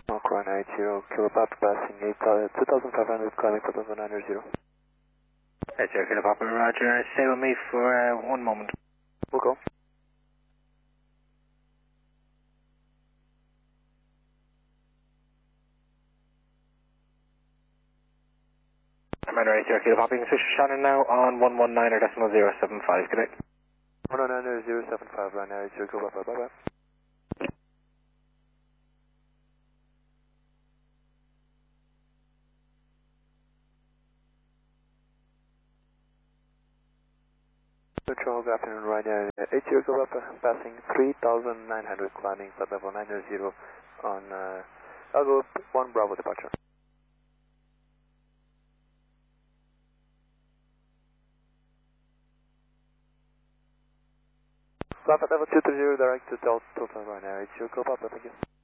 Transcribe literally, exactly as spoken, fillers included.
Mark one eight zero, Kilo Papa passing eight, uh, two thousand five hundred, climbing two thousand nine hundred. eight zero, Kilo Papa, roger. Stay with me for uh, one moment. We'll go. Commander eight zero, Kilo Papa, you can switch to Shannon now on one one nine or decimal zero seven five, good night. one one nine zero seven five, right now eight zero, Kilo Papa, bye bye. Control, good afternoon, right now eight zero, Kilo Papa, passing three thousand nine hundred, climbing flight level nine zero on uh, Algo one Bravo departure. Flight level two three zero, direct to Delta, right now eight zero, Kilo Papa, thank you.